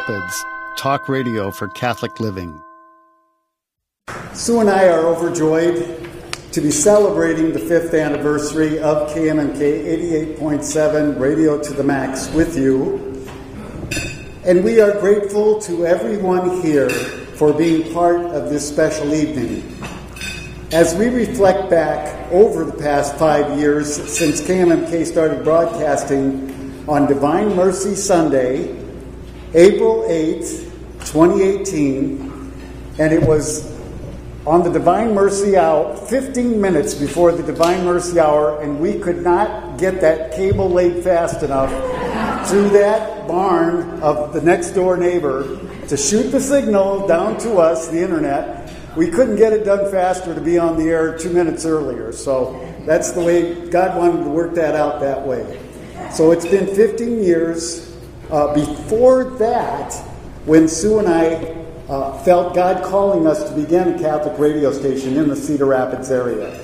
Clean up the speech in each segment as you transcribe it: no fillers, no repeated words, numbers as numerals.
Rapids, talk radio for Catholic living. Sue and I are overjoyed to be celebrating the 5th anniversary of KMMK 88.7 Radio to the Max with you. And we are grateful to everyone here for being part of this special evening. As we reflect back over the past 5 years since KMMK started broadcasting on Divine Mercy Sunday, April 8th, 2018, and it was on the Divine Mercy Hour, 15 minutes before the Divine Mercy Hour, and we could not get that cable laid fast enough through that barn of the next door neighbor to shoot the signal down to us, the internet. We couldn't get it done faster to be on the air 2 minutes earlier. So that's the way God wanted to work that out that way. So it's been 15 years. Before that, when Sue and I felt God calling us to begin a Catholic radio station in the Cedar Rapids area.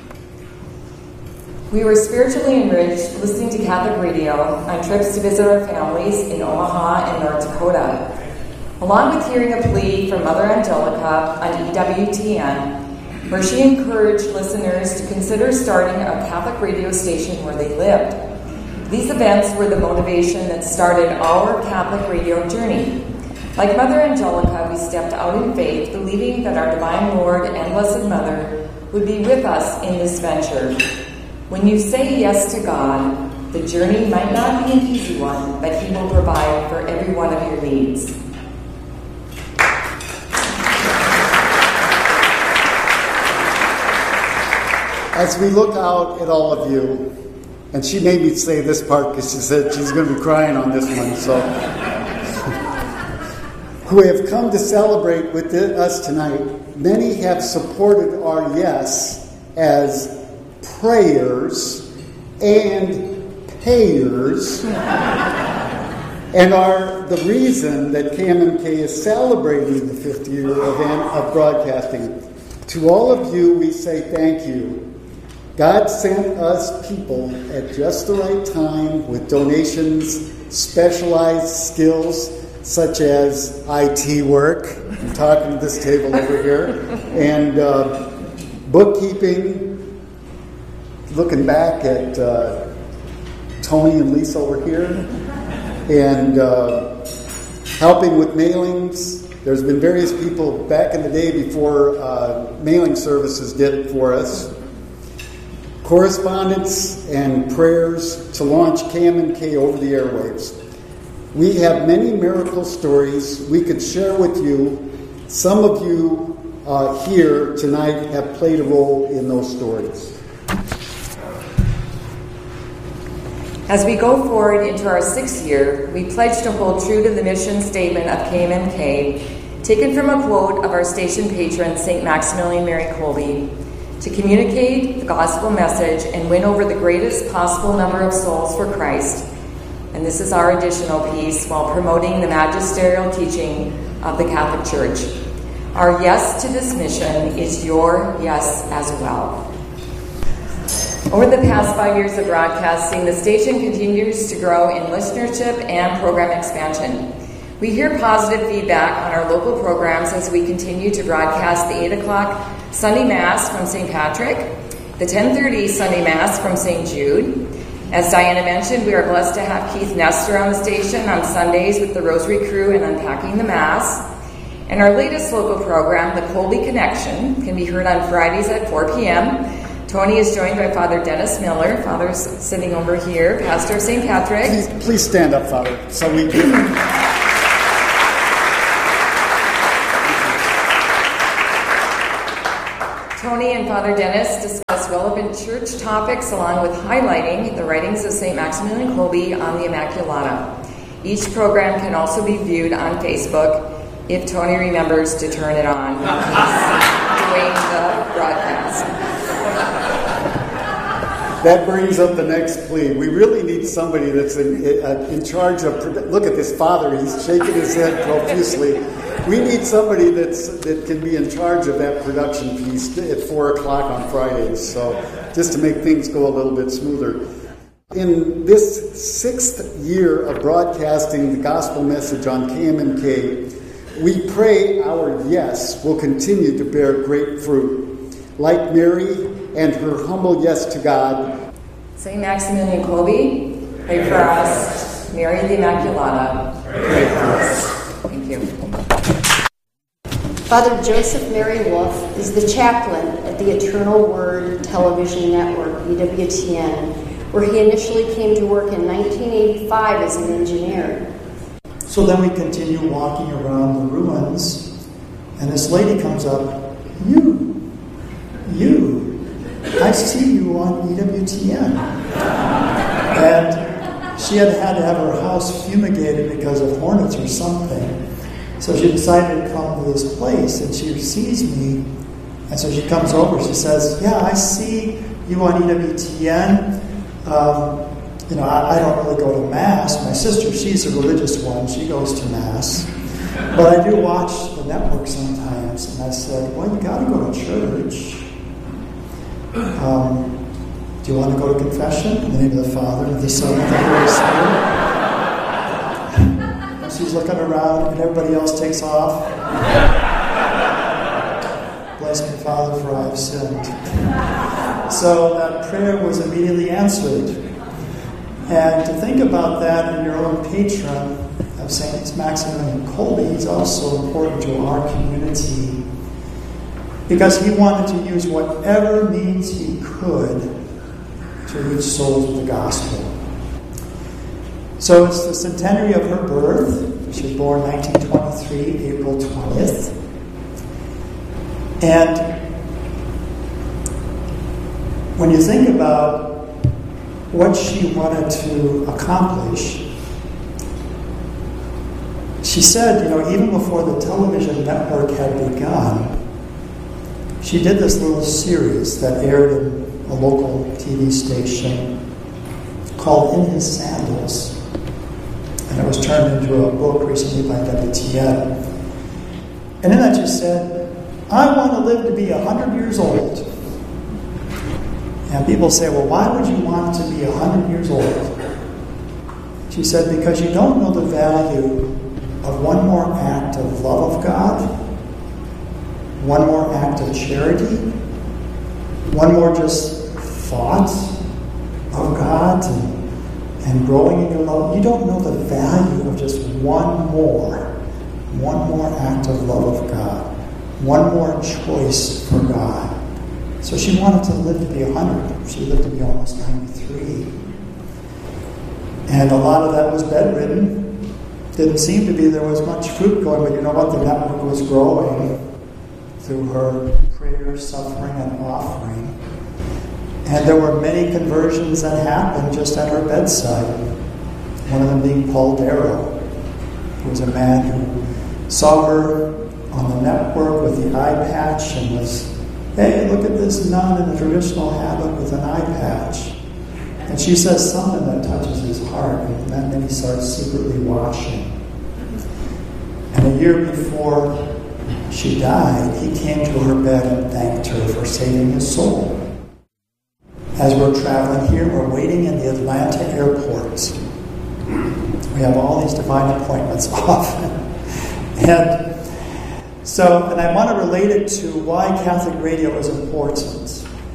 We were spiritually enriched listening to Catholic radio on trips to visit our families in Omaha and North Dakota. Along with hearing a plea from Mother Angelica on EWTN, where she encouraged listeners to consider starting a Catholic radio station where they lived. These events were the motivation that started our Catholic radio journey. Like Mother Angelica, we stepped out in faith, believing that our Divine Lord and Blessed Mother would be with us in this venture. When you say yes to God, the journey might not be an easy one, but He will provide for every one of your needs. As we look out at all of you, and she made me say this part because she said she's going to be crying on this one, so who have come to celebrate with us tonight, many have supported our yes as prayers and payers and are the reason that KMMK is celebrating the 5th year event of broadcasting. To all of you, we say thank you. God sent us people at just the right time with donations, specialized skills such as IT work, I'm talking to this table over here, and bookkeeping, looking back at Tony and Lisa over here, and helping with mailings. There's been various people back in the day before mailing services did it for us. Correspondence and prayers to launch KMMK over the airwaves. We have many miracle stories we could share with you. Some of you here tonight have played a role in those stories. As we go forward into our 6th year, we pledge to hold true to the mission statement of KMMK, taken from a quote of our station patron, St. Maximilian Mary Kolbe, to communicate the gospel message and win over the greatest possible number of souls for Christ. And this is our additional piece while promoting the magisterial teaching of the Catholic Church. Our yes to this mission is your yes as well. Over the past 5 years of broadcasting, the station continues to grow in listenership and program expansion. We hear positive feedback on our local programs as we continue to broadcast the 8 o'clock Sunday Mass from St. Patrick, the 10:30 Sunday Mass from St. Jude. As Diana mentioned, we are blessed to have Keith Nestor on the station on Sundays with the Rosary Crew and Unpacking the Mass. And our latest local program, the Colby Connection, can be heard on Fridays at 4 p.m. Tony is joined by Father Dennis Miller. Father's sitting over here, pastor of St. Patrick. Please stand up, Father, so we can... Tony and Father Dennis discuss relevant church topics along with highlighting the writings of St. Maximilian Kolbe on the Immaculata. Each program can also be viewed on Facebook if Tony remembers to turn it on during the broadcast. That brings up the next plea. We really need somebody that's in charge of... Look at this father. He's shaking his head profusely. We need somebody that can be in charge of that production piece at 4 o'clock on Fridays. So just to make things go a little bit smoother. In this 6th year of broadcasting the gospel message on KMMK, we pray our yes will continue to bear great fruit. Like Mary and her humble yes to God, St. Maximilian Kolbe, pray for us. Mary the Immaculata, pray for us. Thank you. Father Joseph Mary Wolf is the chaplain at the Eternal Word Television Network, EWTN, where he initially came to work in 1985 as an engineer. So then we continue walking around the ruins, and this lady comes up, you, I see you on EWTN. And she had to have her house fumigated because of hornets or something. So she decided to come to this place, and she sees me, and so she comes over. She says, yeah, I see you on EWTN. I don't really go to Mass. My sister, she's a religious one. She goes to Mass. But I do watch the network sometimes. And I said, well, you got to go to church. Do you want to go to confession? In the name of the Father, and of the Son, and of the Holy Spirit. And she's looking around, and everybody else takes off. Bless me, Father, for I have sinned. So that prayer was immediately answered. And to think about that in your own patron of St. Maximilian Kolbe, he's also important to our community because he wanted to use whatever means he could to reach souls with the gospel. So it's the centenary of her birth. She was born 1923, April 20th. And when you think about what she wanted to accomplish, she said, even before the television network had begun, she did this little series that aired in a local TV station called In His Sandals. And it was turned into a book recently by WTN. And in that she said, I want to live to be 100 years old. And people say, well, why would you want to be 100 years old? She said, because you don't know the value of one more act of love of God, one more act of charity, one more just thought of God and growing in your love. You don't know the value of just one more act of love of God, one more choice for God. So she wanted to live to be 100. She lived to be almost 93. And a lot of that was bedridden. Didn't seem to be there was much fruit going, but you know what? The network was growing through her prayer, suffering, and offering. And there were many conversions that happened just at her bedside. One of them being Paul Darrow, who was a man who saw her on the network with the eye patch and was, hey, look at this nun in the traditional habit with an eye patch. And she says something that touches his heart, and then he starts secretly watching. And a year before she died, he came to her bed and thanked her for saving his soul. As we're traveling here, we're waiting in the Atlanta airport. We have all these divine appointments often. And I want to relate it to why Catholic radio is important.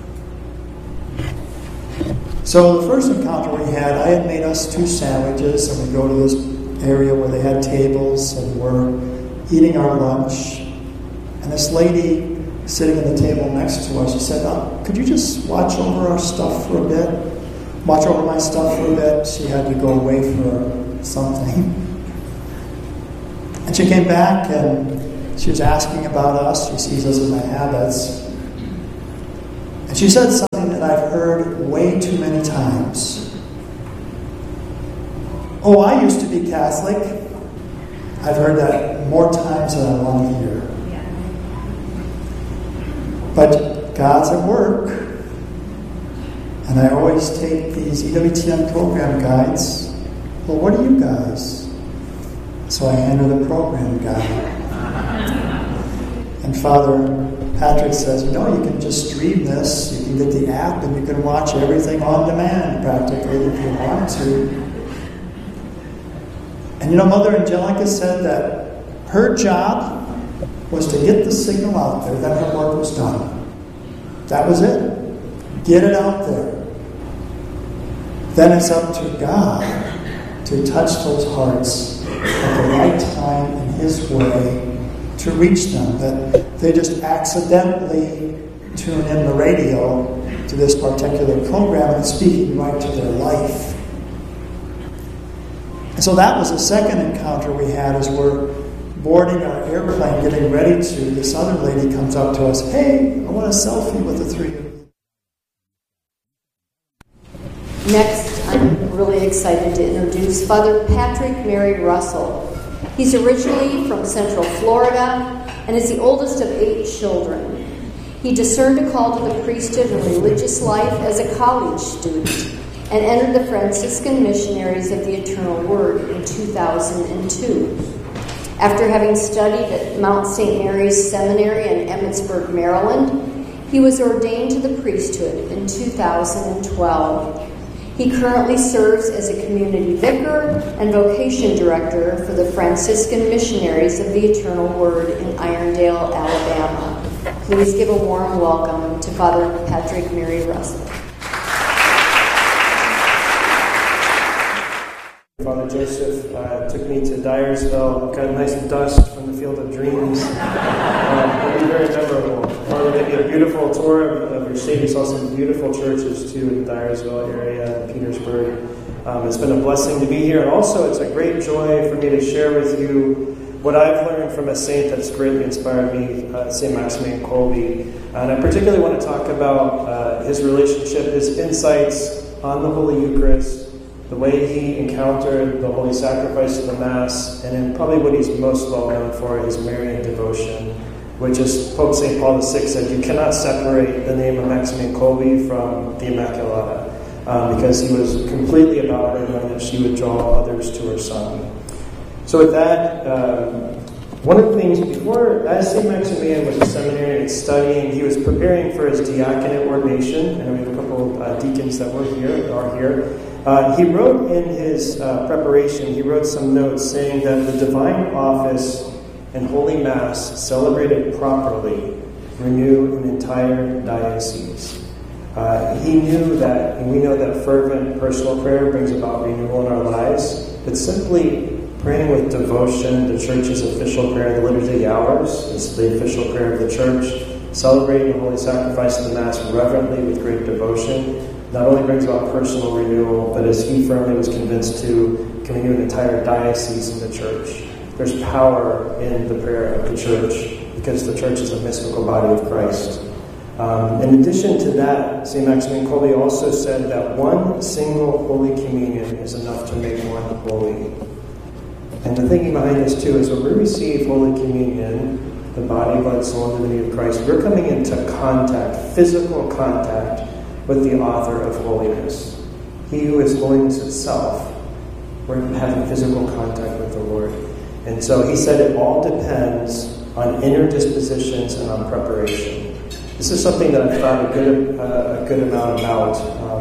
So the first encounter we had, I had made us 2 sandwiches, and we go to this area where they had tables, and we're eating our lunch. And this lady sitting at the table next to us, she said, could you just watch over our stuff for a bit? Watch over my stuff for a bit. She had to go away for something. And she came back, and she was asking about us. She sees us in the habits. And she said something that I've heard way too many times. Oh, I used to be Catholic. I've heard that more times than I want to hear. But God's at work. And I always take these EWTN program guides. Well, what are you guys? So I hand her the program guide. And Father Patrick says, you can just stream this. You can get the app and you can watch everything on demand practically if you want to. And Mother Angelica said that her job was to get the signal out there that her work was done. That was it. Get it out there. Then it's up to God to touch those hearts at the right time in His way to reach them. That they just accidentally tune in the radio to this particular program and speaking right to their life. And so that was the second encounter we had as we're boarding our airplane, getting ready to. This other lady comes up to us, hey, I want a selfie with the three of you. Next, I'm really excited to introduce Father Patrick Mary Russell. He's originally from Central Florida and is the oldest of 8 children. He discerned a call to the priesthood and religious life as a college student and entered the Franciscan Missionaries of the Eternal Word in 2002. After having studied at Mount St. Mary's Seminary in Emmitsburg, Maryland, he was ordained to the priesthood in 2012. He currently serves as a community vicar and vocation director for the Franciscan Missionaries of the Eternal Word in Irondale, Alabama. Please give a warm welcome to Father Patrick Mary Russell. Father Joseph took me to Dyersville, got nice dust from the Field of Dreams. It'll be very memorable. Father gave me a beautiful tour of your state. We saw some beautiful churches too in the Dyersville area, in Petersburg. It's been a blessing to be here, and also it's a great joy for me to share with you what I've learned from a saint that's greatly inspired me, St. Maximilian Kolbe. And I particularly want to talk about his relationship, his insights on the Holy Eucharist, the way he encountered the Holy Sacrifice of the Mass, and then probably what he's most well known for is Marian devotion, which is Pope St. Paul VI said, you cannot separate the name of Maximilian Kolbe from the Immaculata, because he was completely about her, knowing that she would draw others to her Son. So with that, one of the things before, as St. Maximilian was a seminarian and studying, he was preparing for his diaconate ordination, and we have a couple of deacons that are here. He wrote in his preparation, he wrote some notes saying that the divine office and Holy Mass celebrated properly renew an entire diocese. He knew that, and we know that fervent personal prayer brings about renewal in our lives, but simply praying with devotion, the Church's official prayer, the Liturgy of the Hours, is the official prayer of the Church, celebrating the Holy Sacrifice of the Mass reverently with great devotion, not only brings about personal renewal, but as he firmly was convinced to, can renew an entire diocese in the Church. There's power in the prayer of the Church, because the Church is a mystical body of Christ. In addition to that, St. Maximilian Kolbe also said that one single Holy Communion is enough to make one holy. And the thinking behind this, too, is when we receive Holy Communion, the body, blood, soul, and divinity of Christ, we're coming into contact, physical contact, with the author of holiness. He who is holiness itself, we're having physical contact with the Lord. And so he said it all depends on inner dispositions and on preparation. This is something that I've thought a good amount about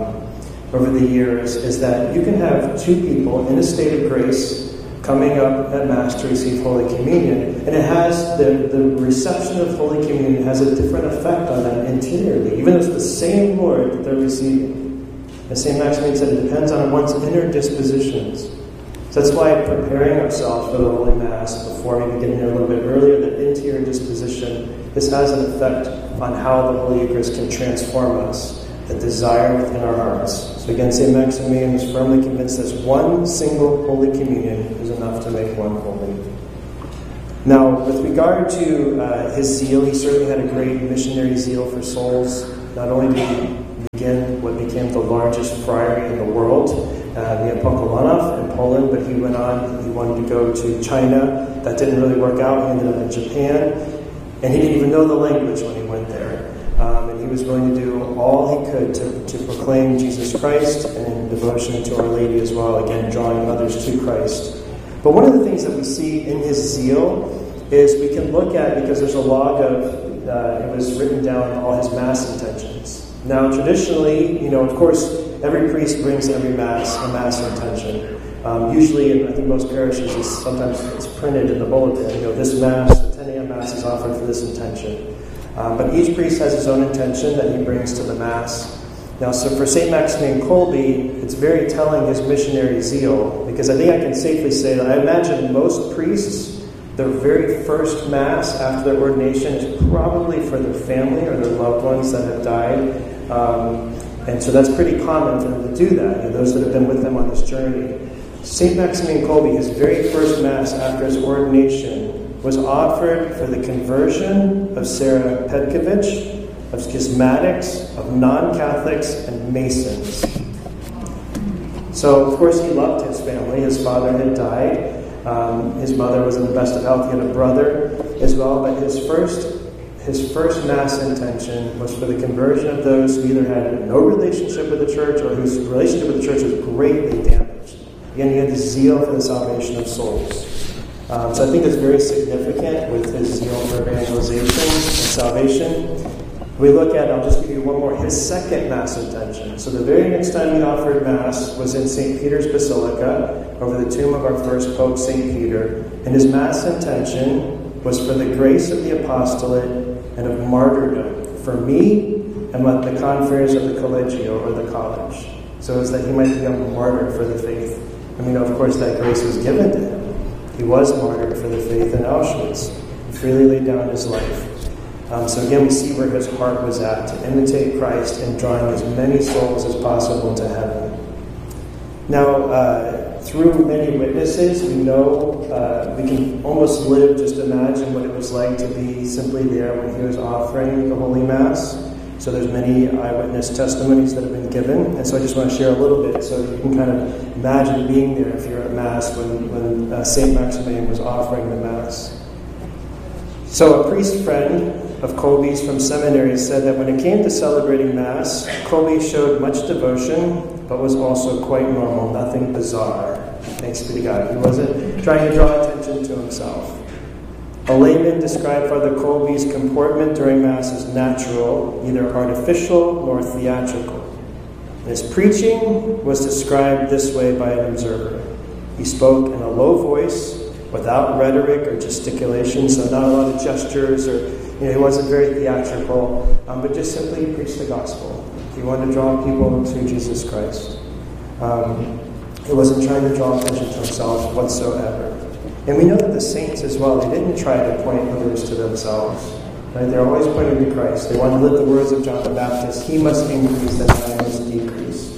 over the years, is that you can have two people in a state of grace coming up at Mass to receive Holy Communion, and it has the reception of Holy Communion has a different effect on them interiorly, even though it's the same Lord that they're receiving. As St. Maximilian said, it depends on one's inner dispositions. So that's why preparing ourselves for the Holy Mass before maybe getting there a little bit earlier, that interior disposition, this has an effect on how the Holy Eucharist can transform us, the desire within our hearts. So again, St. Maximilian was firmly convinced that one single Holy Communion is enough to make one holy. Now, with regard to his zeal, he certainly had a great missionary zeal for souls. Not only did he begin what became the largest friary in the world, near Pokolanov in Poland, but he went on, he wanted to go to China. That didn't really work out. He ended up in Japan, and he didn't even know the language when he went there. And he was willing to do all he could to proclaim Jesus Christ, and in devotion to Our Lady as well, again, drawing others to Christ. But one of the things that we see in his zeal is we can look at, because there's a log of it was written down all his Mass intentions. Now, traditionally, of course, every priest brings every Mass a Mass intention. Usually, in I think most parishes, sometimes it's printed in the bulletin. This Mass, the 10 a.m. Mass is offered for this intention. But each priest has his own intention that he brings to the Mass. Now, so for St. Maximilian Kolbe, it's very telling his missionary zeal, because I think I can safely say that I imagine most priests, their very first Mass after their ordination is probably for their family or their loved ones that have died. And so that's pretty common for them to do that, those that have been with them on this journey. St. Maximilian Kolbe, his very first Mass after his ordination, was offered for the conversion of Sarah Petkovich, of schismatics, of non-Catholics, and Masons. So, of course, he loved his family. His father had died. His mother was in the best of health. He had a brother as well. But his first Mass intention was for the conversion of those who either had no relationship with the Church or whose relationship with the Church was greatly damaged. Again, he had this zeal for the salvation of souls. So I think that's very significant with his zeal for evangelization and salvation. We look at, I'll just give you one more, his second Mass intention. So the very next time he offered Mass was in St. Peter's Basilica, over the tomb of our first Pope, St. Peter. And his Mass intention was for the grace of the apostolate and of martyrdom for me and with the confreres of the collegio, or the college. So it was that he might become a martyr for the faith. Of course, that grace was given to him. He was martyred for the faith in Auschwitz. He freely laid down his life. So again, we see where his heart was at, to imitate Christ and drawing as many souls as possible to heaven. Now, through many witnesses, we know, we can almost just imagine what it was like to be simply there when he was offering the Holy Mass. So there's many eyewitness testimonies that have been given, and so I just want to share a little bit so you can kind of imagine being there if you're at Mass when St. Maximilian was offering the Mass. So a priest friend of Kolbe's from seminary said that when it came to celebrating Mass, Kolbe showed much devotion, but was also quite normal, nothing bizarre. Thanks be to God. He wasn't trying to draw attention to himself. A layman described Father Kolbe's comportment during Mass as natural, neither artificial nor theatrical. And his preaching was described this way by an observer. He spoke in a low voice, without rhetoric or gesticulation, so not a lot of gestures, or he wasn't very theatrical, but just simply preached the gospel. He wanted to draw people to Jesus Christ. He wasn't trying to draw attention to himself whatsoever. And we know that the saints as well, they didn't try to point others to themselves. Right? They're always pointing to Christ. They want to live the words of John the Baptist, he must increase, that I must decrease.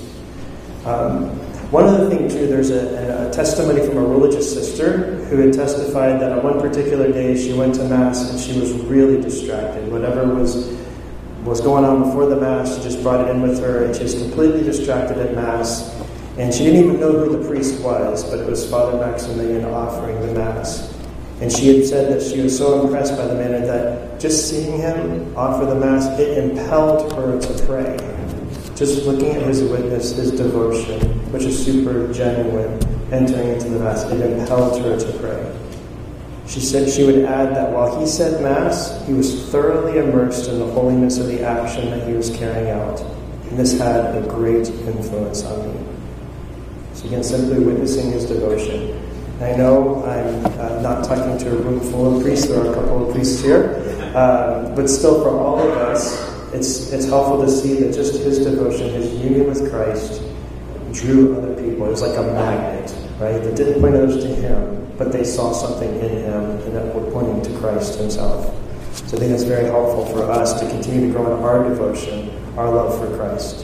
One other thing, too, there's a testimony from a religious sister who had testified that on one particular day she went to Mass and she was really distracted. Whatever was going on before the Mass, she just brought it in with her, and she was completely distracted at Mass. And she didn't even know who the priest was, but it was Father Maximilian offering the Mass. And she had said that she was so impressed by the man that just seeing him offer the Mass, it impelled her to pray. Just looking at his witness, his devotion, which is super genuine, entering into the Mass, it impelled her to pray. She said she would add that while he said Mass, he was thoroughly immersed in the holiness of the action that he was carrying out. And this had a great influence on me. So again, simply witnessing his devotion. And I know I'm not talking to a room full of priests. There are a couple of priests here. But still, for all of us, it's helpful to see that just his devotion, his union with Christ, drew other people. It was like a magnet, right? That didn't point others to him, but they saw something in him and that were pointing to Christ himself. So I think that's very helpful for us to continue to grow in our devotion, our love for Christ.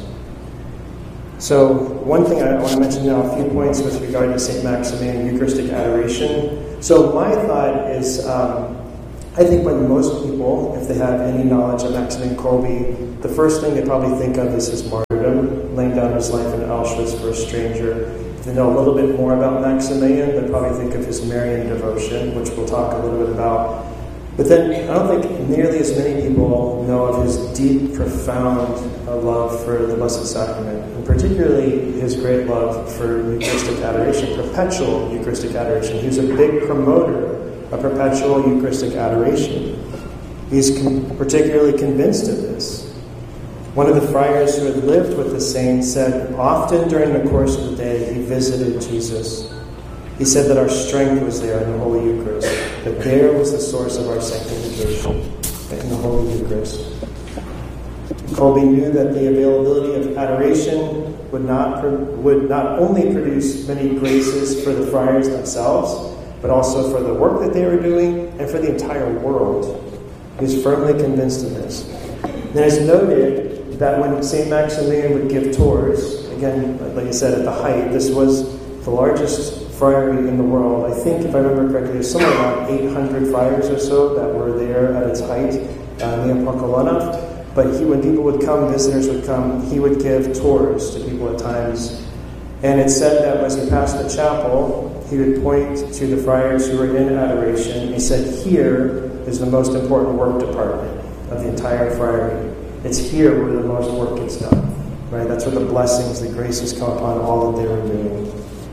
So one thing I want to mention now, a few points with regard to St. Maximilian, Eucharistic adoration. So my thought is, I think when most people, if they have any knowledge of Maximilian Kolbe, the first thing they probably think of is his martyrdom, laying down his life in Auschwitz for a stranger. If they know a little bit more about Maximilian, they probably think of his Marian devotion, which we'll talk a little bit about. But then I don't think nearly as many people know of his deep, profound love for the Blessed Sacrament, and particularly his great love for Eucharistic adoration, perpetual Eucharistic adoration. He was a big promoter of perpetual Eucharistic adoration. He's particularly convinced of this. One of the friars who had lived with the saint said, often during the course of the day, he visited Jesus. He said that our strength was there in the Holy Eucharist, that there was the source of our sanctification, in the Holy Eucharist. Kolbe knew that the availability of adoration would not only produce many graces for the friars themselves, but also for the work that they were doing and for the entire world. He was firmly convinced of this. And it's noted that when St. Maximilian would give tours, again, like I said, at the height, this was the largest friary in the world. I think, if I remember correctly, there's somewhere around 800 friars or so that were there at its height, near Pocolana. But when people would come, visitors would come, he would give tours to people at times. And it said that as he passed the chapel, he would point to the friars who were in adoration. He said, here is the most important work department of the entire friary. It's here where the most work gets done. Right? That's where the blessings, the graces come upon all that they were doing.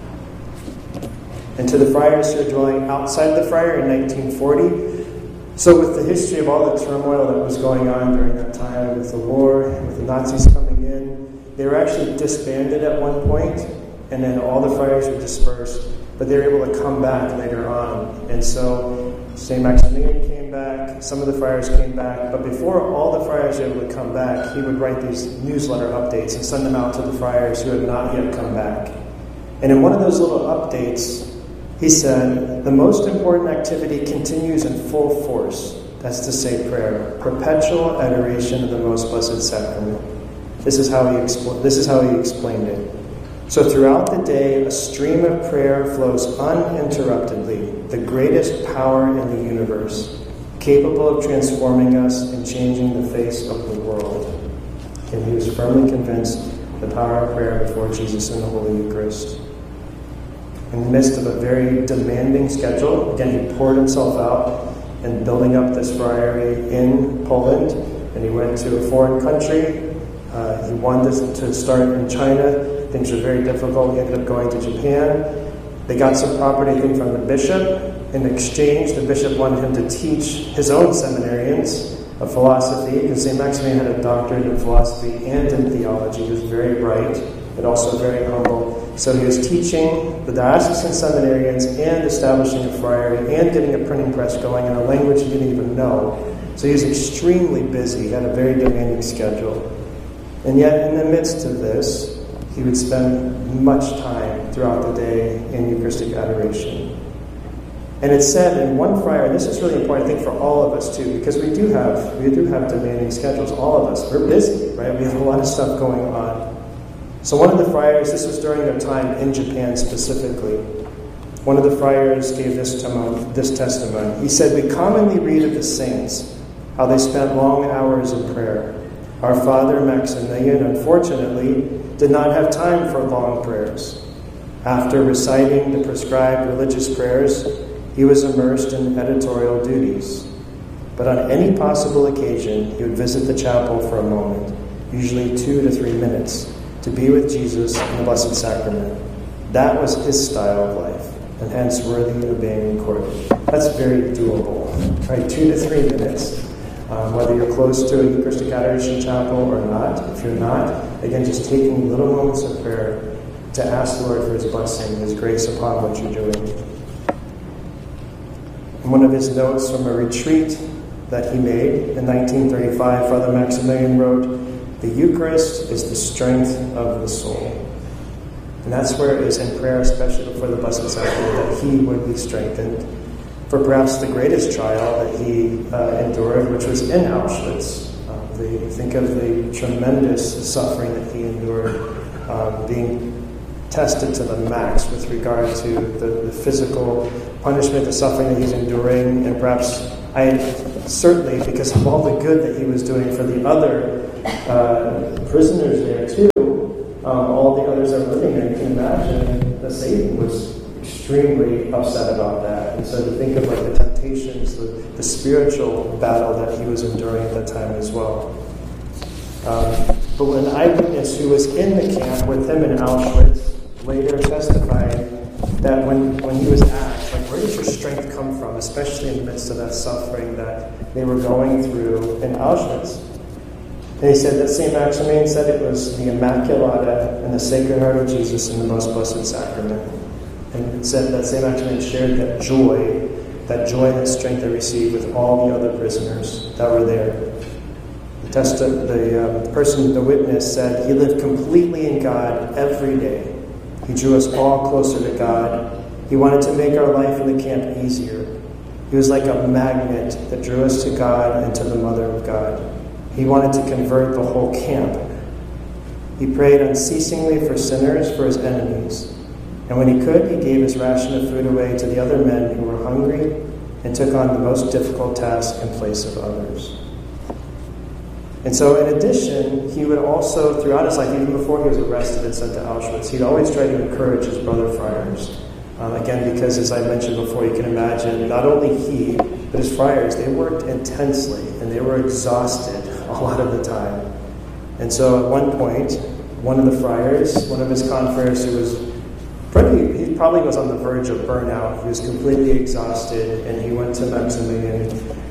And to the friars who were dwelling outside the friary in 1940, so with the history of all the turmoil that was going on during that time, with the war, with the Nazis coming in, they were actually disbanded at one point, and then all the friars were dispersed, but they were able to come back later on. And so St. Maximilian came back, some of the friars came back, but before all the friars were able to come back, he would write these newsletter updates and send them out to the friars who had not yet come back. And in one of those little updates, he said, the most important activity continues in full force. That's to say prayer. Perpetual adoration of the Most Blessed Sacrament. This is how he explained it. So throughout the day, a stream of prayer flows uninterruptedly, the greatest power in the universe, capable of transforming us and changing the face of the world. And he was firmly convinced the power of prayer before Jesus in the Holy Eucharist. In the midst of a very demanding schedule, again, he poured himself out in building up this friary in Poland, and he went to a foreign country. He wanted to start in China. Things were very difficult. He ended up going to Japan. They got some property, I think, from the bishop. In exchange, the bishop wanted him to teach his own seminarians of philosophy, because St. Maximilian had a doctorate in philosophy and in theology. He was very bright, but also very humble. So he was teaching the diocesan seminarians and establishing a friary and getting a printing press going in a language he didn't even know. So he was extremely busy. He had a very demanding schedule. And yet, in the midst of this, he would spend much time throughout the day in Eucharistic adoration. And it's said in one friar, and this is really important, I think, for all of us too, because we do have demanding schedules. All of us, we're busy, right? We have a lot of stuff going on. So one of the friars, this was during their time in Japan specifically, one of the friars gave this testimony. He said, we commonly read of the saints, how they spent long hours in prayer. Our Father Maximilian, unfortunately, did not have time for long prayers. After reciting the prescribed religious prayers, he was immersed in editorial duties. But on any possible occasion, he would visit the chapel for a moment, usually 2 to 3 minutes, to be with Jesus in the Blessed Sacrament. That was his style of life, and hence worthy of being recorded. That's very doable, right? 2 to 3 minutes, whether you're close to a Eucharistic Adoration chapel or not. If you're not, again, just taking little moments of prayer to ask the Lord for his blessing, his grace upon what you're doing. In one of his notes from a retreat that he made in 1935, Father Maximilian wrote, the Eucharist is the strength of the soul. And that's where it is in prayer, especially before the Blessed Sacrament, that he would be strengthened for perhaps the greatest trial that he endured, which was in Auschwitz. Think of the tremendous suffering that he endured, being tested to the max with regard to the physical punishment, the suffering that he's enduring, and perhaps certainly because of all the good that he was doing for the other prisoners there too, all the others that were living there. You can imagine that Satan was extremely upset about that. And so to think of like the temptations, the spiritual battle that he was enduring at that time as well. But an eyewitness who was in the camp with him in Auschwitz later testified that when he was asked, like, where does your strength come from? especially in the midst of that suffering that they were going through in Auschwitz. And he said that St. Maximilian said it was the Immaculata and the Sacred Heart of Jesus in the Most Blessed Sacrament. And it said that St. Maximilian shared that joy and strength they received with all the other prisoners that were there. The witness said, he lived completely in God every day. He drew us all closer to God. He wanted to make our life in the camp easier. He was like a magnet that drew us to God and to the Mother of God. He wanted to convert the whole camp. He prayed unceasingly for sinners, for his enemies. And when he could, he gave his ration of food away to the other men who were hungry and took on the most difficult task in place of others. And so in addition, he would also, throughout his life, even before he was arrested and sent to Auschwitz, he'd always try to encourage his brother friars. Again, because as I mentioned before, you can imagine, not only he, but his friars, they worked intensely and they were exhausted a lot of the time. And so at one point, one of the friars, one of his confreres who was he probably was on the verge of burnout, he was completely exhausted, and he went to Maximilian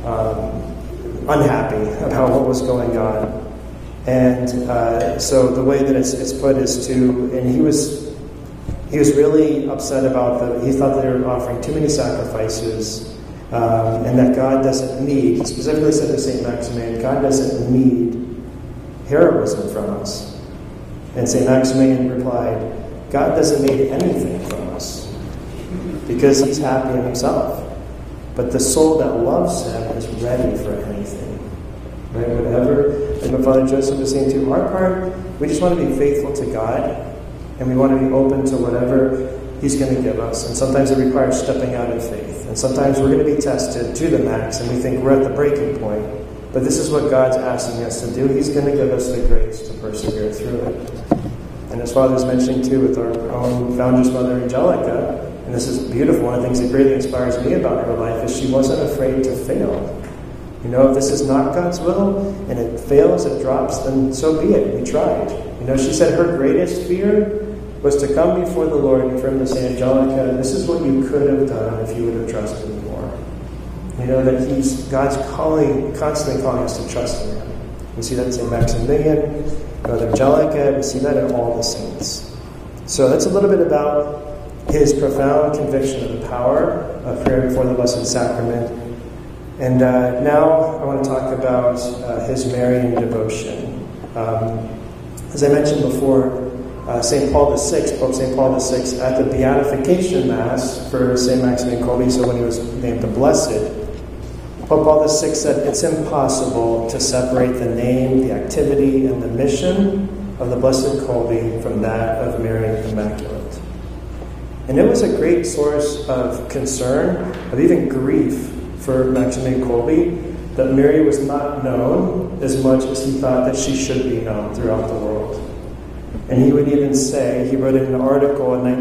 unhappy about what was going on. And so the way that it's put is and he was really upset about he thought they were offering too many sacrifices, and that God doesn't need, he specifically said to St. Maximilian, God doesn't need heroism from us. And St. Maximilian replied, God doesn't need anything from us because he's happy in himself. But the soul that loves him is ready for anything. Right? Whatever, as my Father Joseph was saying too, our part, we just want to be faithful to God, and we want to be open to whatever he's going to give us. And sometimes it requires stepping out in faith. And sometimes we're going to be tested to the max, and we think we're at the breaking point. But this is what God's asking us to do. He's going to give us the grace to persevere through it. And as Father was mentioning too with our own Founder's Mother, Angelica, and this is beautiful, one of the things that greatly inspires me about her life is she wasn't afraid to fail. You know, if this is not God's will, and it fails, it drops, then so be it. We tried. You know, she said her greatest fear was to come before the Lord and for him to say, Angelica, this is what you could have done if you would have trusted me more. You know, that God's constantly calling us to trust in him. We see that in St. Maximilian, Mother Angelica, we see that in all the saints. So that's a little bit about his profound conviction of the power of prayer before the Blessed Sacrament. And now I want to talk about his Marian devotion. As I mentioned before, Pope St. Paul VI, at the Beatification Mass for St. Maximilian Kolbe, so when he was named the Blessed, Pope Paul VI said it's impossible to separate the name, the activity, and the mission of the Blessed Kolbe from that of Mary Immaculate. And it was a great source of concern, of even grief for Maximilian Kolbe, that Mary was not known as much as he thought that she should be known throughout the world. And he would even say, he wrote in an article in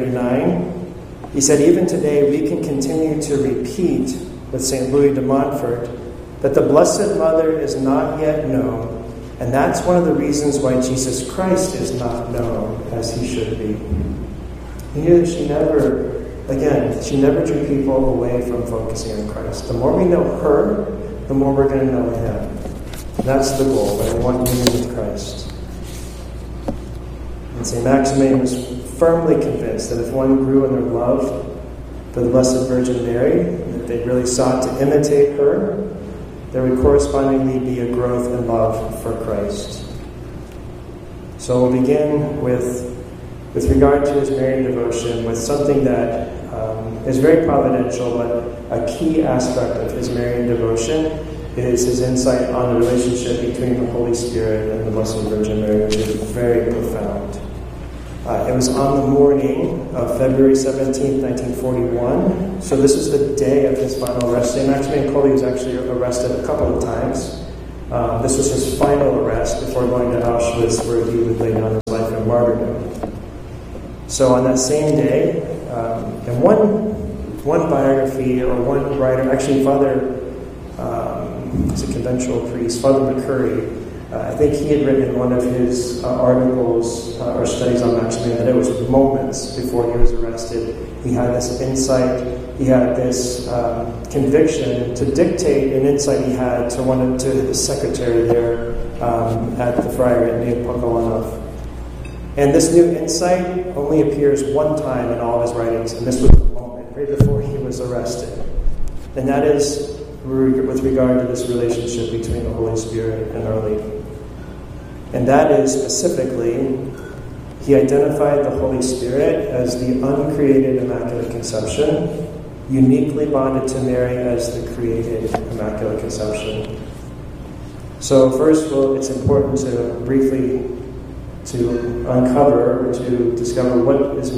1939, he said, even today we can continue to repeat with St. Louis de Montfort that the Blessed Mother is not yet known, and that's one of the reasons why Jesus Christ is not known as he should be. He knew that she never drew people away from focusing on Christ. The more we know her, the more we're going to know him. That's the goal, that we want union with Christ. And St. Maximilian was firmly convinced that if one grew in their love for the Blessed Virgin Mary, that they really sought to imitate her, there would correspondingly be a growth in love for Christ. So we'll begin with regard to his Marian devotion, with something that is very providential, but a key aspect of his Marian devotion is his insight on the relationship between the Holy Spirit and the Blessed Virgin Mary, which is very profound. It was on the morning of February 17, 1941. So this is the day of his final arrest. St. Maximilian Kolbe was actually arrested a couple of times. This was his final arrest before going to Auschwitz, where he would lay down his life in martyrdom. So on that same day, and one biography, or one writer, actually Father, he's a conventual priest, Father McCurry, I think he had written in one of his articles or studies on Maximilian that it was moments before he was arrested. He had this insight, he had this conviction to dictate an insight he had to his secretary there at the friary named Pokolanov. And this new insight only appears one time in all of his writings, and this was the moment, right before he was arrested. And that is with regard to this relationship between the Holy Spirit and Our Lady. And that is specifically, he identified the Holy Spirit as the uncreated Immaculate Conception, uniquely bonded to Mary as the created Immaculate Conception. So first of all, it's important to briefly uncover or to discover what does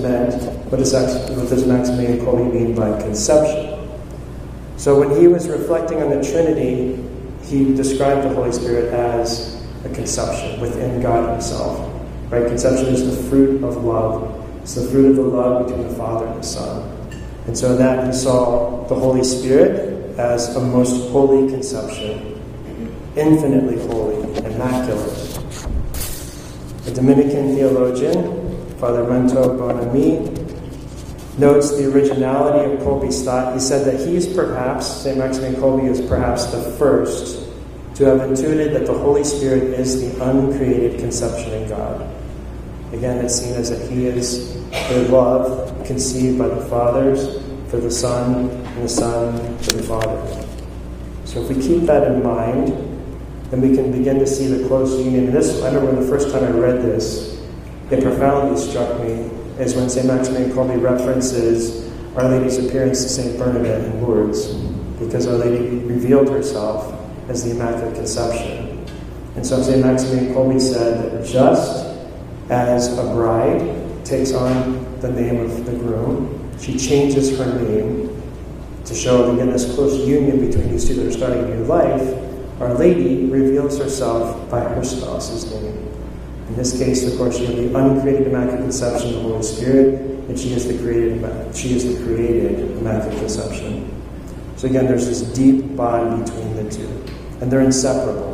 Maximilian Kolbe mean by conception. So when he was reflecting on the Trinity, he described the Holy Spirit as a conception within God Himself. Right? Conception is the fruit of love. It's the fruit of the love between the Father and the Son. And so in that he saw the Holy Spirit as a most holy conception, infinitely holy, immaculate. The Dominican theologian, Father Mento Bonami, notes the originality of Kolbe's thought. He said that St. Maximilian Kolbe is perhaps the first to have intuited that the Holy Spirit is the uncreated conception in God. Again, it's seen as that He is the love conceived by the fathers for the Son, and the Son for the Father. So if we keep that in mind, then we can begin to see the close union. I remember the first time I read this, it profoundly struck me, is when St. Maximilian Kolbe references Our Lady's appearance to St. Bernadette in Lourdes, because Our Lady revealed herself as the Immaculate Conception. And so St. Maximilian Kolbe said that just as a bride takes on the name of the groom, she changes her name to show, again, this close union between these two that are starting a new life. Our Lady reveals herself by her spouse's name. In this case, of course, she had the uncreated Immaculate Conception of the Holy Spirit, and she is the created Immaculate Conception. So again, there's this deep bond between the two, and they're inseparable.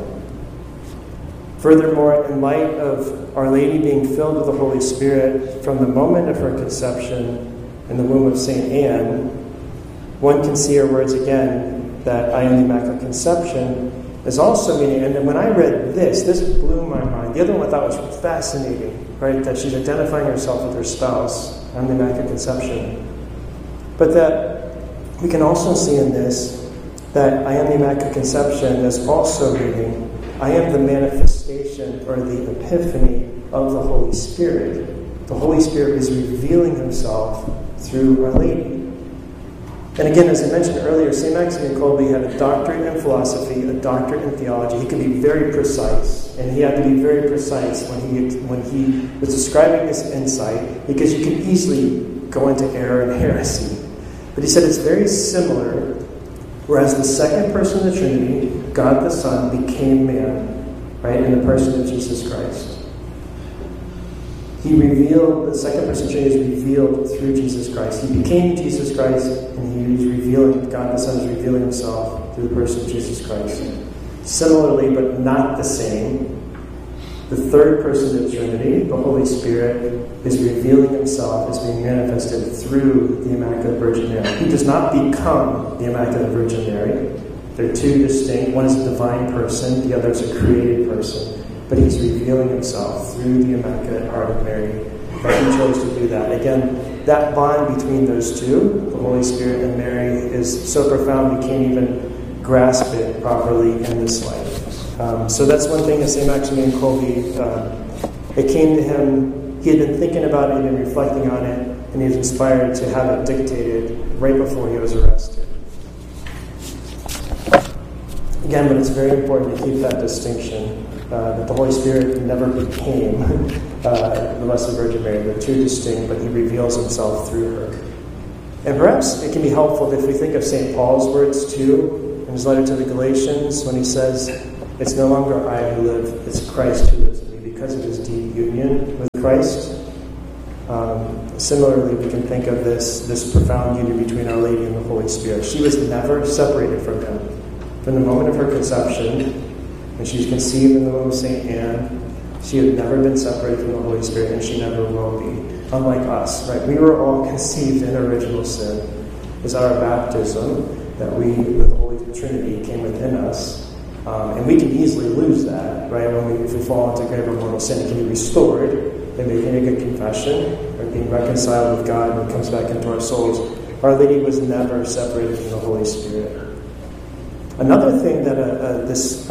Furthermore, in light of Our Lady being filled with the Holy Spirit from the moment of her conception in the womb of St. Anne, one can see her words again, that I am the Immaculate Conception, is also meaning, and when I read this blew my mind. The other one I thought was fascinating, right? That she's identifying herself with her spouse, I'm the Immaculate Conception. But that we can also see in this that I am the Immaculate Conception is also meaning I am the manifestation or the epiphany of the Holy Spirit. The Holy Spirit is revealing Himself through Our Lady. And again, as I mentioned earlier, St. Maximilian Kolbe had a doctorate in philosophy, a doctorate in theology. He could be very precise, and he had to be very precise when he was describing this insight, because you can easily go into error and heresy. But he said it's very similar, whereas the second person of the Trinity, God the Son, became man, right, in the person of Jesus Christ. The second person of the Trinity is revealed through Jesus Christ. He became Jesus Christ, and He was revealing, God the Son is revealing Himself through the person of Jesus Christ. Similarly, but not the same, the third person of the Trinity, the Holy Spirit, is revealing Himself as being manifested through the Immaculate Virgin Mary. He does not become the Immaculate Virgin Mary. They're two distinct. One is a divine person, the other is a created person. But He's revealing Himself through the Immaculate Heart of Mary. But He chose to do that. Again, that bond between those two, the Holy Spirit and Mary, is so profound we can't even grasp it properly in this life. So that's one thing that St. Maximilian Kolbe, it came to him, he had been thinking about it, he had been reflecting on it, and he was inspired to have it dictated right before he was arrested. Again, but it's very important to keep that distinction. That the Holy Spirit never became the Blessed Virgin Mary. They're two distinct, but He reveals Himself through her. And perhaps it can be helpful if we think of St. Paul's words too, in his letter to the Galatians, when he says, it's no longer I who live, it's Christ who lives in me, because of His deep union with Christ. Similarly, we can think of this profound union between Our Lady and the Holy Spirit. She was never separated from Him. From the moment of her conception, And she was conceived in the womb of St. Anne. She had never been separated from the Holy Spirit, and she never will be. Unlike us, right? We were all conceived in original sin. It was our baptism that we, with the Holy Trinity, came within us. And we can easily lose that, right? If we fall into grave or mortal sin, it can be restored by making a good confession or being reconciled with God when it comes back into our souls. Our Lady was never separated from the Holy Spirit. Another thing that this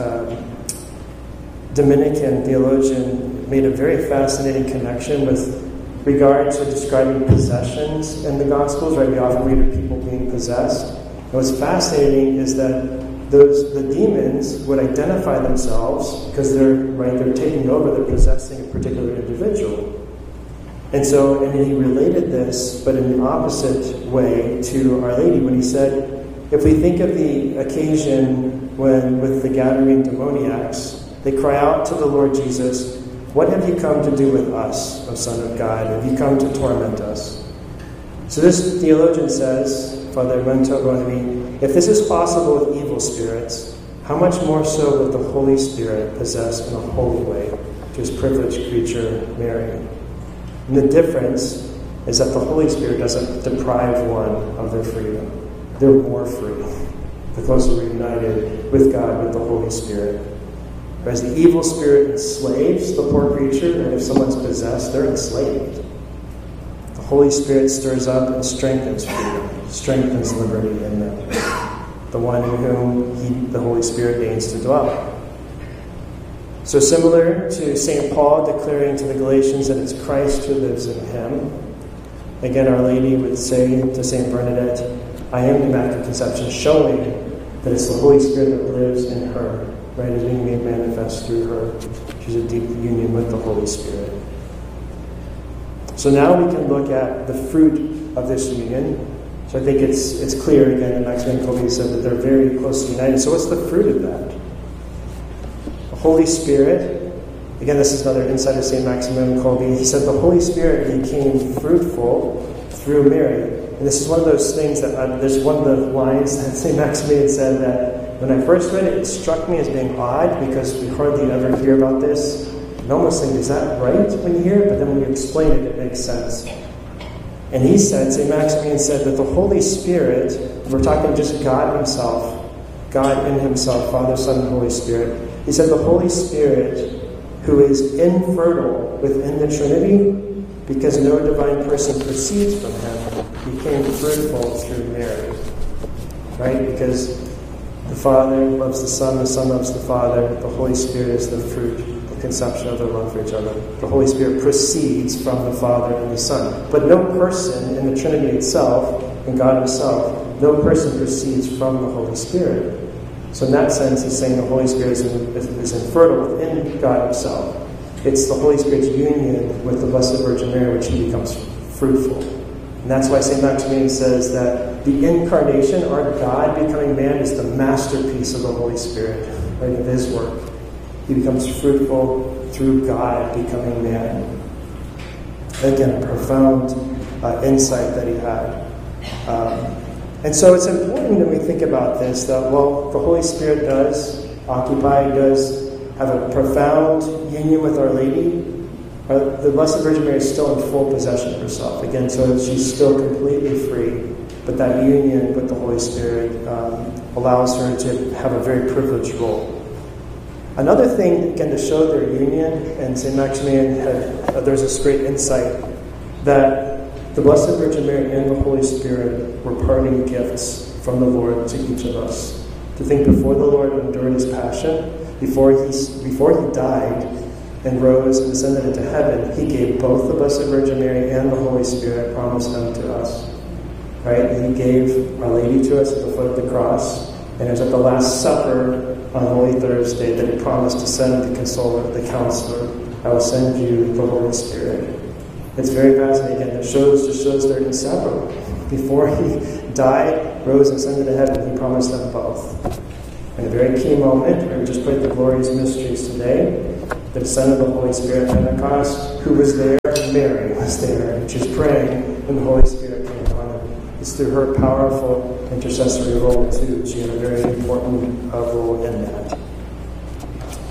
Dominican theologian made a very fascinating connection with regard to describing possessions in the Gospels, right? We often read of people being possessed. And what's fascinating is that the demons would identify themselves because they're taking over, they're possessing a particular individual. And he related this, but in the opposite way, to Our Lady when he said, if we think of the occasion when, with the Gadarene demoniacs, they cry out to the Lord Jesus, "What have you come to do with us, O Son of God? Have you come to torment us?" So this theologian says, Father Montagone, if this is possible with evil spirits, how much more so with the Holy Spirit possessed in a holy way to his privileged creature, Mary? And the difference is that the Holy Spirit doesn't deprive one of their freedom. They're more free the closer we're united with God, with the Holy Spirit. Whereas the evil spirit enslaves the poor creature, and if someone's possessed, they're enslaved. The Holy Spirit stirs up and strengthens freedom, strengthens liberty in them, the one in whom the Holy Spirit deigns to dwell. So similar to St. Paul declaring to the Galatians that it's Christ who lives in him, again Our Lady would say to St. Bernadette, I am the Immaculate Conception, showing that it's the Holy Spirit that lives in her, right, is being made manifest through her. She's a deep union with the Holy Spirit. So now we can look at the fruit of this union. So I think it's clear, again, that Maximilian Kolbe said that they're very closely united. So what's the fruit of that? The Holy Spirit, again, this is another insight of St. Maximilian Kolbe. He said the Holy Spirit became fruitful through Mary. And this is one of those things that, there's one of the lines that St. Maximilian said that when I first read it, it struck me as being odd because we hardly ever hear about this. And almost think, is that right when you hear it? But then when you explain it, it makes sense. And he said, St. Maximilian said that the Holy Spirit, we're talking just God himself, God in himself, Father, Son, and Holy Spirit. He said the Holy Spirit, who is infertile within the Trinity, because no divine person proceeds from him, became fruitful through Mary. Right? Because the Father loves the Son loves the Father, the Holy Spirit is the fruit, the conception of their love for each other. The Holy Spirit proceeds from the Father and the Son. But no person in the Trinity itself, in God himself, no person proceeds from the Holy Spirit. So in that sense, he's saying the Holy Spirit is infertile within God himself. It's the Holy Spirit's union with the Blessed Virgin Mary which he becomes fruitful. And that's why St. Maximilian says that the incarnation, our God becoming man, is the masterpiece of the Holy Spirit, right, of his work. He becomes fruitful through God becoming man. Again, a profound insight that he had. And so it's important when we think about this that, well, the Holy Spirit does have a profound union with Our Lady. The Blessed Virgin Mary is still in full possession of herself. Again, so she's still completely free. But that union with the Holy Spirit allows her to have a very privileged role. Another thing, again, to show their union, and St. Maximilian there's this great insight that the Blessed Virgin Mary and the Holy Spirit were parting gifts from the Lord to each of us. To think before the Lord endured his passion, before he died and rose and ascended into heaven, he gave both the Blessed Virgin Mary and the Holy Spirit, promised them to us. Right? And he gave Our Lady to us at the foot of the cross. And it was at the Last Supper on Holy Thursday that he promised to send the Consoler, the Counselor. I will send you the Holy Spirit. It's very fascinating. Again, it just shows they're inseparable. Before he died, rose, and ascended to heaven, he promised them both. And a very key moment, where we just prayed the glorious mysteries today, the descent of the Holy Spirit at Pentecost. Who was there? Mary was there. And she was praying when the Holy Spirit came upon her. It's through her powerful intercessory role, too. She had a very important role in that.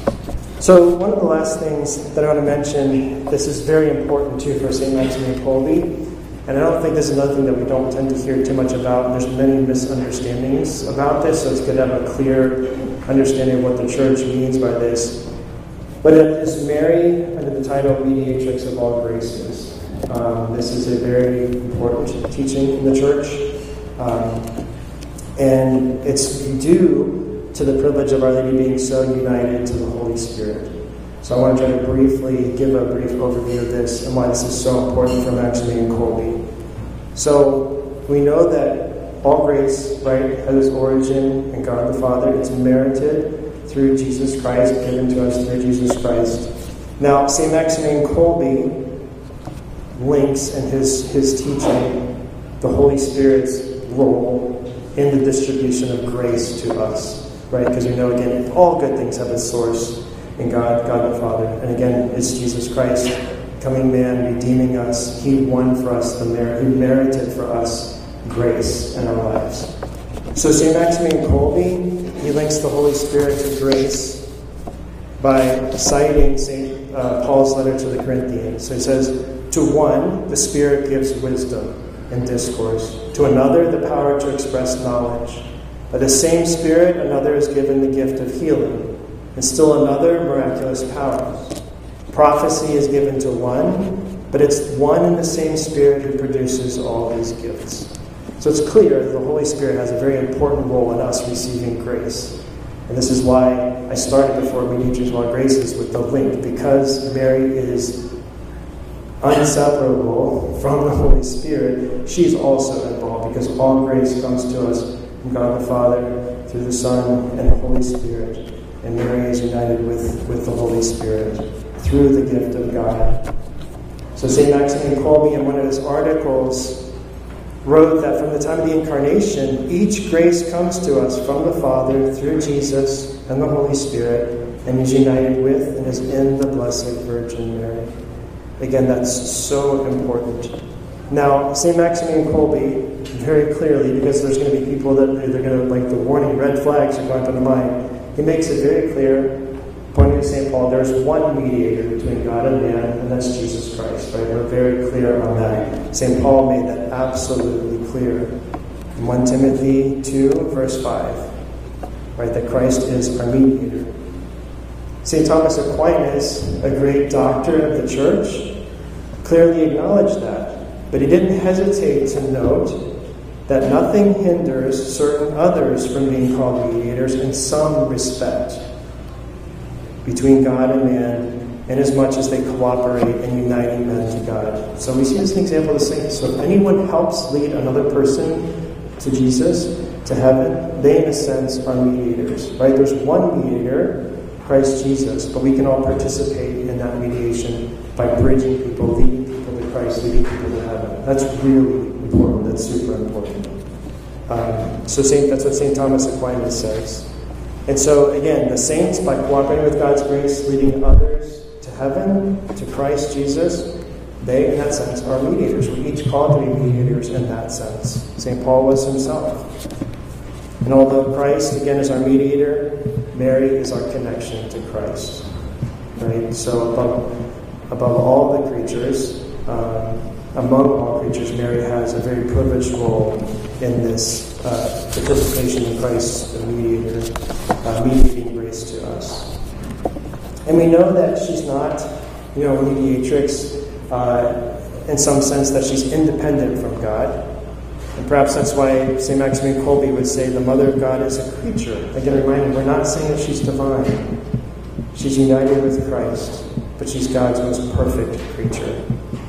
So one of the last things that I want to mention, this is very important too for St. Maximilian Kolbe, and I don't think this is another thing that we don't tend to hear too much about. There's many misunderstandings about this, so it's good to have a clear understanding of what the Church means by this. But it is Mary under the title Mediatrix of all graces. This is a very important teaching in the Church, and it's due to the privilege of Our Lady being so united to the Holy Spirit. So I want to try to briefly give a brief overview of this and why this is so important for Maximilian Kolbe. So we know that all grace, right, has its origin in God the Father. It's merited through Jesus Christ, given to us through Jesus Christ. Now, St. Maximilian Kolbe links in his teaching the Holy Spirit's role in the distribution of grace to us. Right, because we know, again, all good things have its source in God the Father. And again, it's Jesus Christ, becoming man, redeeming us. He won for us the merit. He merited for us grace in our lives. So St. Maximilian Kolbe, he links the Holy Spirit to grace by citing St. Paul's letter to the Corinthians. So he says, to one, the Spirit gives wisdom and discourse. To another, the power to express knowledge. By the same Spirit, another is given the gift of healing, and still another, miraculous powers. Prophecy is given to one, but it's one and the same Spirit who produces all these gifts. So it's clear that the Holy Spirit has a very important role in us receiving grace. And this is why I started before Mediatrix of all graces with the link, because Mary is inseparable from the Holy Spirit. She's also involved, because all grace comes to us from God the Father, through the Son, and the Holy Spirit. And Mary is united with the Holy Spirit through the gift of God. So St. Maximilian Kolbe, in one of his articles, wrote that from the time of the Incarnation, each grace comes to us from the Father through Jesus and the Holy Spirit, and is united with and is in the Blessed Virgin Mary. Again, that's so important. Now, St. Maximilian Kolbe, very clearly, because there's going to be people that they're going to, like, the warning red flags are going up in the mind. He makes it very clear, pointing to St. Paul, there's one mediator between God and man, and that's Jesus Christ. Right? We're very clear on that. St. Paul made that absolutely clear. In 1 Timothy 2, verse 5, right, that Christ is our mediator. St. Thomas Aquinas, a great doctor of the Church, clearly acknowledged that. But he didn't hesitate to note that nothing hinders certain others from being called mediators in some respect between God and man, inasmuch as they cooperate in uniting men to God. So we see this as an example of the saints. So if anyone helps lead another person to Jesus, to heaven, they in a sense are mediators. Right? There's one mediator, Christ Jesus, but we can all participate in that mediation by bridging people, leading people to Christ, leading people to heaven. That's really important. That's super important. That's what St. Thomas Aquinas says. And so, again, the saints, by cooperating with God's grace, leading others to heaven, to Christ Jesus, they, in that sense, are mediators. We're each called to be mediators in that sense. St. Paul was himself. And although Christ, again, is our mediator, Mary is our connection to Christ. Right? So above all the creatures, among all creatures, Mary has a very privileged role in this participation in Christ, the mediator, mediating grace to us. And we know that she's not, a mediatrix in some sense that she's independent from God. And perhaps that's why St. Maximilian Kolbe would say the Mother of God is a creature. Again, reminding, we're not saying that she's divine. She's united with Christ, but she's God's most perfect creature.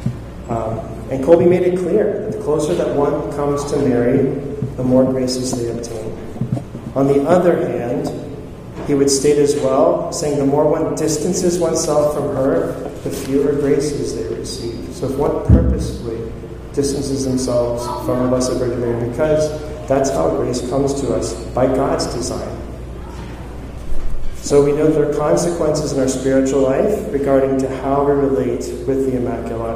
And Kolbe made it clear that the closer that one comes to Mary, the more graces they obtain. On the other hand, he would state as well, saying the more one distances oneself from her, the fewer graces they receive. So if one purposefully distances themselves from the Blessed Virgin Mary, because that's how grace comes to us, by God's design. So we know there are consequences in our spiritual life regarding to how we relate with the Immaculate